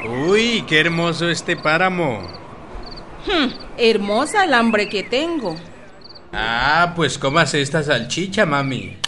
Uy, qué hermoso este páramo. Hermosa el hambre que tengo. Ah, pues cómase esta salchicha, mami.